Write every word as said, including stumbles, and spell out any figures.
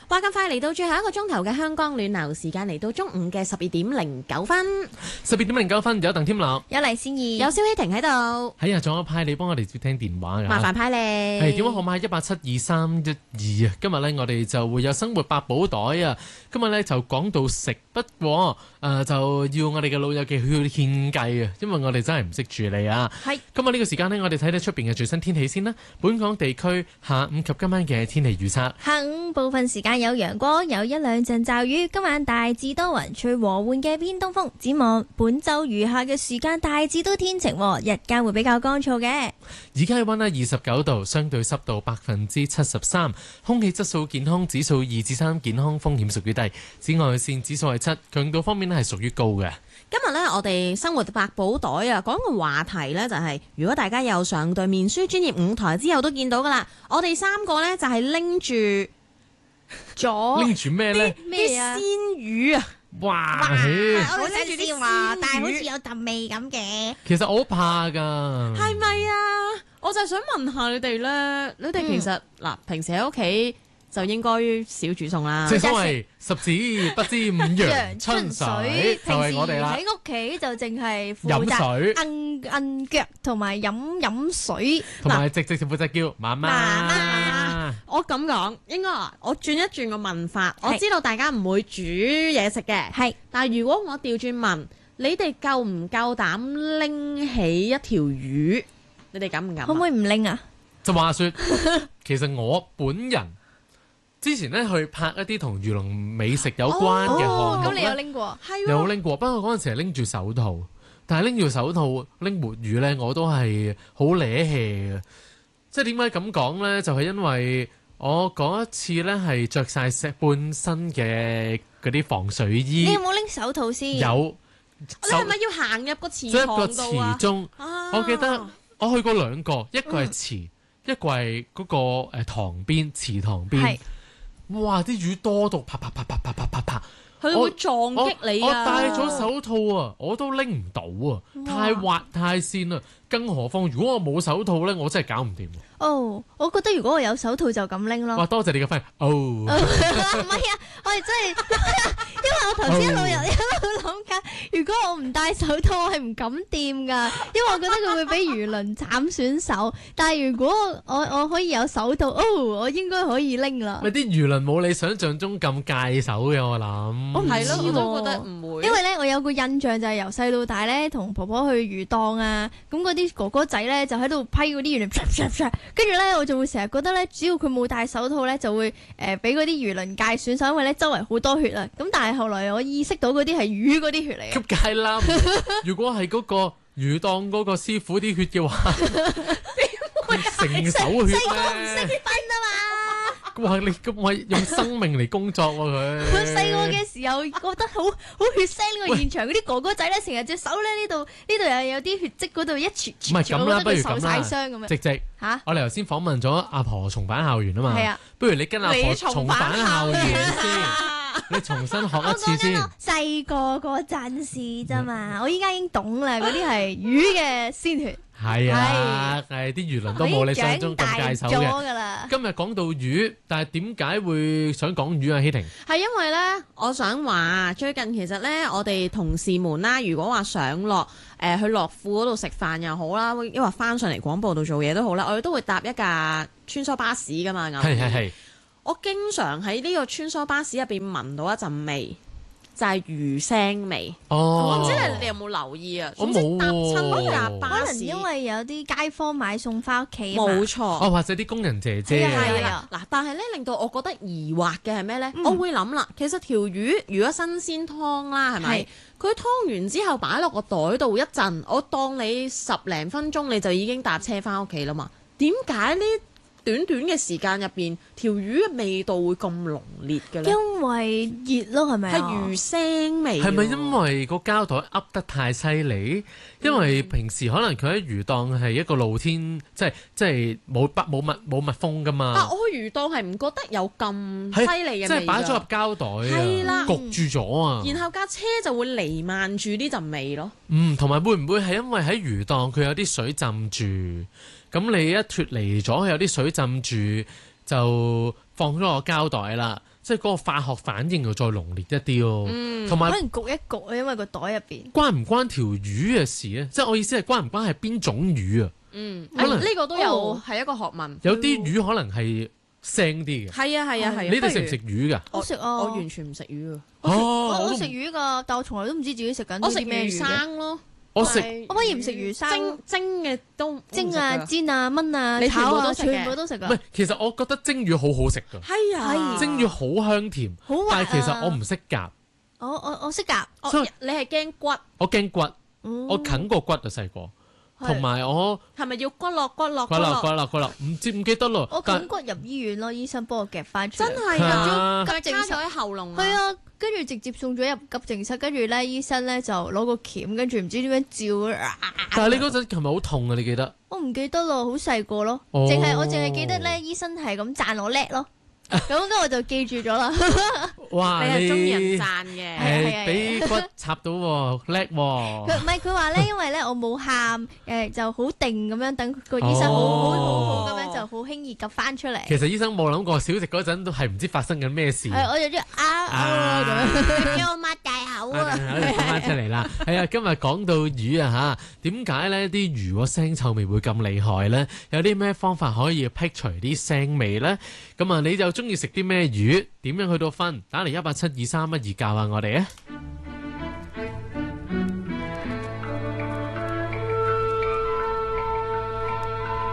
話咁快嚟到最後一個鐘頭嘅香港暖流時間，嚟到中午嘅十二點零九分， 十二點零九分有鄧添樂， 有黎先怡， 有蕭希婷喺度。 係啊，仲有派你幫我哋接聽電話㗎， 麻煩派你。 係電話號碼一八七二三一二啊。今日咧我哋就會有生活百寶袋啊。今日咧就講到食，不過誒、呃、就要我哋嘅老友記去獻計啊，因為我哋真係唔識處理啊。 係今日呢個時間呢，我哋睇睇出邊嘅最新天氣先啦。本港地區下午及今晚嘅天氣預測， 下午部分時間有陽光，有一兩陣驟雨。今晚大致多雲，吹和緩嘅偏東風。展望本週餘下嘅時間大致都天晴，日間會比較乾燥嘅。 而家氣溫呢二十九度，相對濕度百分之七十三，空氣質素健康指數二至三，健康風險屬於低。紫外線指數係七，強度方面呢係屬於高嘅。 今日咧，我哋生活百寶袋啊，講個話題咧就係、是，如果大家有上對面書專業舞台之後都見到噶啦，我哋三個咧就係拎住咗拎住咩咧？ 咩啊？ 鮮魚啊！ 哇！ 我我想拎住啲話， 鮮但係好似魚， 有陣味咁嘅。 其實我好怕噶， 係咪啊？我就係想問下你哋咧，你哋其實嗱、嗯，平時喺屋企就應該少煮餸啦。 即係所謂十指不沾陽春水，就係我哋啦。 喺屋企就淨係飲水、 摁摁腳同埋飲飲水， 同埋直直就負責叫媽媽。 媽媽我咁講，應該話我轉一轉個問法。 係我知道大家唔會煮嘢食嘅， 係。 但係如果我調轉問，你哋夠唔夠膽拎起一條魚？你哋敢唔敢？ 可唔可以唔拎啊？ 就話說，其實我本人之前咧去拍一啲同漁農美食有關嘅項目咁你有拎過？ 係有拎過，不過嗰陣時係拎住手套，但係拎住手套拎活魚咧，我都係好瀨氣嘅。即係點解咁講咧？就係、是、因為我嗰一次咧係着晒石半身嘅嗰啲防水衣。 你有冇拎手套先？ 有。 你係咪要行入個池一個塘池度啊？ 中， 啊我記得我去過兩個，一個係池，嗯、一個係嗰個誒塘邊池塘邊。哇！啲魚多到啪啪啪啪啪啪啪啪， 佢會撞擊你啊！ 我戴咗手套啊，我都拎唔到啊，太滑太跣啦。更何況如果我冇手套咧，我真係搞唔掂。 哦，我覺得如果我有手套就咁拎咯。 哇！多謝你嘅分。哦，唔係啊，我哋真係，因為我頭先一路入一路諗緊，如果我唔戴手套，我係唔敢掂噶，因為我覺得佢會俾魚鱗斬損手。但係如果我我可以有手套，哦，我應該可以拎啦。 咪啲魚鱗冇你想象中咁戒手嘅，我諗。 我唔係咯，我知都覺得唔會。 因為咧，我有個印象就係由細到大咧，同婆婆去魚檔啊，咁嗰啲哥哥仔咧就喺度批嗰啲魚鱗，跟住咧我就會成日覺得咧，只要佢冇戴手套咧，就會誒俾嗰啲魚鱗界損手，因為咧周圍好多血啊。咁但係後來我意識到嗰啲係魚嗰啲血嚟嘅。 咁梗係啦，如果係嗰個魚檔嗰個師傅啲血嘅話，成手血咧。 細個唔識分啊嘛。 哇！你咁我用生命嚟工作喎佢。 我細個嘅時候覺得好好血腥呢個現場，嗰啲哥哥仔咧成日隻手咧呢度呢度又有啲血跡，嗰度一撮撮， 唔係咁啦，不如受咁啦， 曬傷咁樣。 直直嚇， 我哋頭先訪問咗阿婆重返校園啊嘛， 係啊， 不如你跟阿婆重返校園先，你重新學一次先。 細個嗰陣時啫嘛，我依家已經懂啦，嗰啲係魚嘅鮮血。 係啊，係啲魚鱗都冇你想像中咁介手嘅。今日講到魚，但係點解會想講魚啊？希婷係因為咧，我想話最近其實咧，我哋同事們啦，如果話上落誒、呃、去樂富嗰度食飯又好啦，因為翻上嚟廣播度做嘢都好啦，我哋都會搭一架穿梭巴士噶嘛。 係係係。 我經常喺呢個穿梭巴士入邊聞到一陣味。就係魚腥味， 哦、 我唔知你哋有冇留意啊？ 我冇喎， 可能因為有啲街坊買餸翻屋企， 冇錯。 哦，或者啲工人姐姐係啦，嗱，但係咧令到我覺得疑惑嘅係咩咧？嗯、我會諗啦，其實條魚如果新鮮劏啦，係咪？佢劏完之後擺落個袋度一陣，我當你十零分鐘你就已經搭車翻屋企啦嘛？點解呢？短短嘅時間入邊，條魚嘅味道會咁濃烈嘅咧？ 因為熱咯，係咪啊？ 係魚腥味。係咪因為個膠袋噏得太犀利？因為平時可能佢喺魚檔係一個露天，即係即係冇不冇密冇密封噶嘛。 但我去魚檔係唔覺得有咁犀利嘅味。 即係擺咗入膠袋啊，焗住咗啊。 嗯、 然後架車就會瀰漫住呢陣味咯。 嗯，同埋會唔會係因為喺魚檔佢有啲水浸住？咁你一脫離咗有啲水浸住，就放咗個膠袋啦。 即係嗰個化學反應又再濃烈一啲咯。同埋、 可能焗一焗啊，因為個袋入邊。 關唔關條魚嘅事咧？即係我意思係關唔關係邊種魚啊？ 嗯， 可能呢個都有哦係一個學問。 有啲魚可能係腥啲嘅。 係啊係啊係啊， 你哋食唔食不如？ 魚㗎？ 我食啊， 我完全唔食魚啊， 我食哦我我都食魚噶，但我從來都唔知自己食緊我食魚啲咩魚嘅。 生咯。 我食但係我可以唔食魚生蒸蒸嘅都蒸啊、 蒸煎啊、炆啊、 你全部炒啊， 都食嘅全部都食噶唔係，，其實我覺得蒸魚好好食㗎。 係啊， 係蒸魚好香甜， 好滑啊但係其實我唔識夾， 我我我識夾， 我所以你係驚骨我驚骨， 嗯我啃過骨啊細個， 係同埋我係咪要骨落骨落骨啦骨啦骨啦，唔知唔記得咯。 我但啃骨入醫院咯，醫生幫我夾翻出嚟。 真係啊， 啊仲要夾叉咗喺喉嚨啊。 係啊，跟住直接送咗入急症室，跟住咧醫生咧就攞個鉗，跟住唔知點樣照啊。 但係你嗰陣係咪好痛啊？你記得？ 我唔記得咯，好細個咯， 哦淨係我淨係記得咧，醫生係咁讚我叻咯，咁跟住我就記住咗啦。 哇！ 你係中意人你讚嘅， 誒俾骨插到喎，叻佢喎！ 唔係佢話咧，因為咧我冇喊，誒就好定咁樣等個醫生好好好好咁樣就好輕易夾翻出嚟。 其實醫生冇諗過小食嗰陣都係唔知發生緊咩事。 係我就中意啊啊咁樣，叫我擘大口啊！ 講翻出嚟啦，係啊！今日講到魚啊嚇，點解呢啲魚個腥臭味會咁厲害呢？有啲咩方法可以辟除啲腥味呢？咁啊，你就中意食啲咩魚？點樣去到分？打嚟一八七二三一二教下我哋啊！